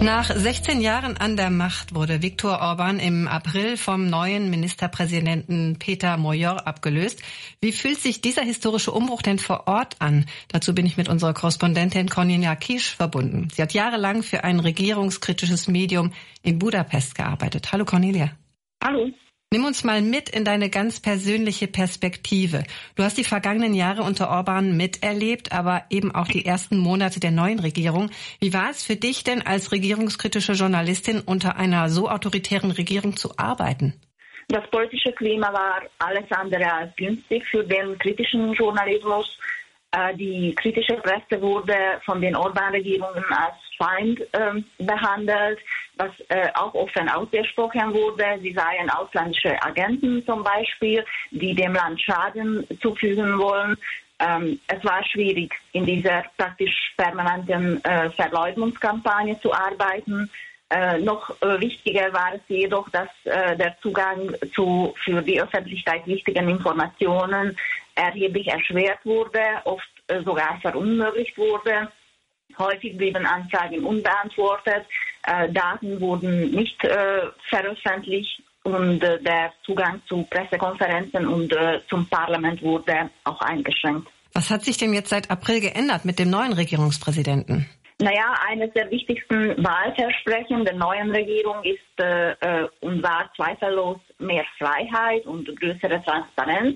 Nach 16 Jahren an der Macht wurde Viktor Orbán im April vom neuen Ministerpräsidenten Péter Major abgelöst. Wie fühlt sich dieser historische Umbruch denn vor Ort an? Dazu bin ich mit unserer Korrespondentin Cornelia Kisch verbunden. Sie hat jahrelang für ein regierungskritisches Medium in Budapest gearbeitet. Hallo Cornelia. Hallo. Nimm uns mal mit in deine ganz persönliche Perspektive. Du hast die vergangenen Jahre unter Orbán miterlebt, aber eben auch die ersten Monate der neuen Regierung. Wie war es für dich denn als regierungskritische Journalistin unter einer so autoritären Regierung zu arbeiten? Das politische Klima war alles andere als günstig für den kritischen Journalismus. Die kritische Presse wurde von den Orbán-Regierungen als Feind behandelt, was auch offen ausgesprochen wurde. Sie seien ausländische Agenten zum Beispiel, die dem Land Schaden zufügen wollen. Es war schwierig, in dieser praktisch permanenten Verleugnungskampagne zu arbeiten. Noch wichtiger war es jedoch, dass der Zugang zu für die Öffentlichkeit wichtigen Informationen erheblich erschwert wurde, oft sogar verunmöglicht wurde. Häufig blieben Anfragen unbeantwortet, Daten wurden nicht veröffentlicht und der Zugang zu Pressekonferenzen und zum Parlament wurde auch eingeschränkt. Was hat sich denn jetzt seit April geändert mit dem neuen Regierungspräsidenten? Eines der wichtigsten Wahlversprechen der neuen Regierung ist und war zweifellos mehr Freiheit und größere Transparenz.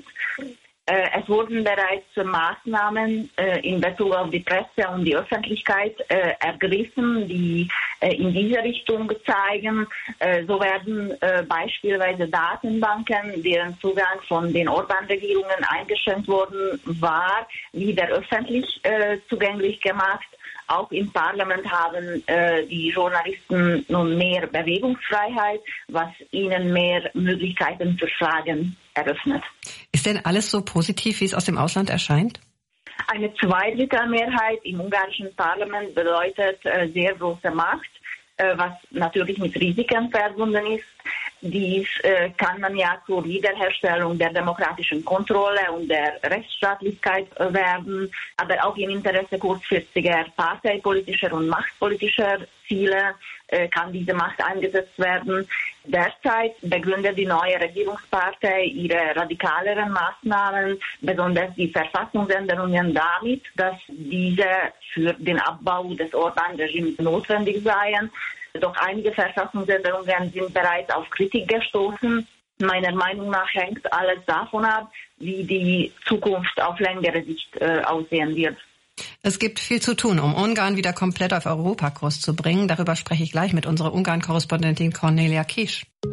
Es wurden bereits Maßnahmen in Bezug auf die Presse und die Öffentlichkeit ergriffen, die in diese Richtung zeigen. So werden beispielsweise Datenbanken, deren Zugang von den Orbán-Regierungen eingeschränkt worden war, wieder öffentlich zugänglich gemacht. Auch im Parlament haben die Journalisten nun mehr Bewegungsfreiheit, was ihnen mehr Möglichkeiten für Fragen eröffnet. Ist denn alles so positiv, wie es aus dem Ausland erscheint? Eine Zweidrittelmehrheit im ungarischen Parlament bedeutet sehr große Macht, was natürlich mit Risiken verbunden ist. Dies kann man ja zur Wiederherstellung der demokratischen Kontrolle und der Rechtsstaatlichkeit werden, aber auch im Interesse kurzfristiger parteipolitischer und machtpolitischer Ziele kann diese Macht eingesetzt werden. Derzeit begründet die neue Regierungspartei ihre radikaleren Maßnahmen, besonders die Verfassungsänderungen, damit, dass diese für den Abbau des Orbán-Regimes notwendig seien. Doch einige Verfassungsänderungen sind bereits auf Kritik gestoßen. Meiner Meinung nach hängt alles davon ab, wie die Zukunft auf längere Sicht aussehen wird. Es gibt viel zu tun, um Ungarn wieder komplett auf Europakurs zu bringen. Darüber spreche ich gleich mit unserer Ungarn-Korrespondentin Cornelia Kisch.